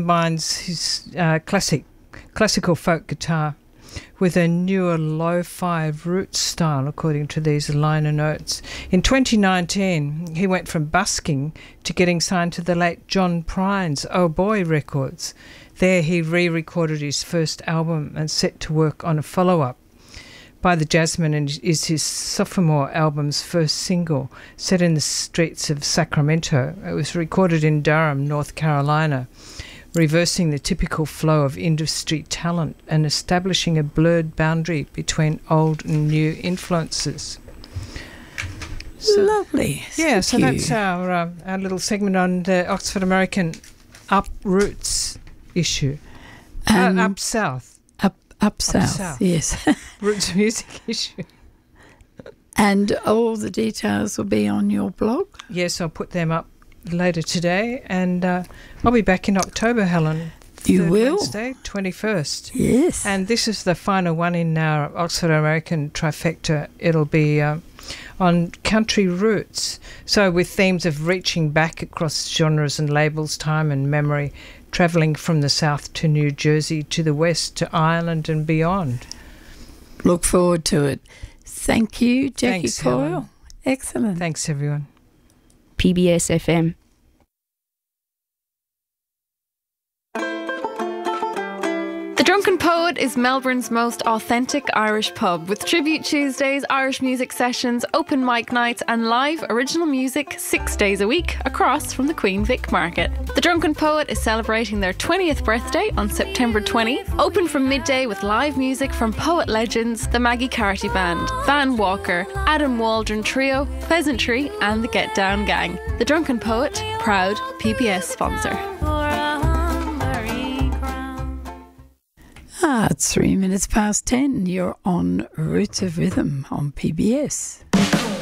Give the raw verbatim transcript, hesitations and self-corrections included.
combines his uh, classic classical folk guitar with a newer lo-fi roots style, according to these liner notes. In twenty nineteen, he went from busking to getting signed to the late John Prine's Oh Boy Records. There he re-recorded his first album and set to work on a follow-up. By the Jasmine is his sophomore album's first single, set in the streets of Sacramento. It was recorded in Durham, North Carolina, reversing the typical flow of industry talent and establishing a blurred boundary between old and new influences. So, Lovely. Yeah, Thank so you. that's our, uh, our little segment on the Oxford American Up Roots issue. Uh, up South. Up, up, Up south, south. yes. Roots music issue. And all the details will be on your blog? Yes, I'll put them up later today, and uh, I'll be back in October, Helen. You Third will? Wednesday, twenty-first. Yes. And this is the final one in our Oxford American trifecta. It'll be uh, on country roots, so with themes of reaching back across genres and labels, time and memory, travelling from the south to New Jersey, to the west to Ireland and beyond. Look forward to it. Thank you, Jackie Thanks, Coyle. Helen. Excellent. Thanks, everyone. P B S F M. The Drunken Poet is Melbourne's most authentic Irish pub, with Tribute Tuesdays, Irish music sessions, open mic nights and live original music six days a week across from the Queen Vic Market. The Drunken Poet is celebrating their twentieth birthday on September twentieth, open from midday with live music from poet legends, the Maggie Carty Band, Van Walker, Adam Waldron Trio, Pleasantry and the Get Down Gang. The Drunken Poet, proud P B S sponsor. Ah, it's three minutes past ten. You're on Roots of Rhythm on P B S.